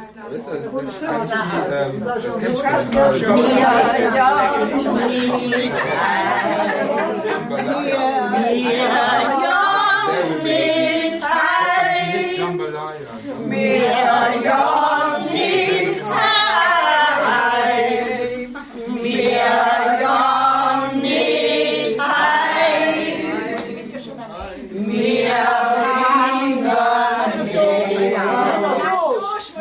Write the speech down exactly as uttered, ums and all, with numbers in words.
Das ist also das ist eigentlich die, ähm, das kennt schon. Mir, ja,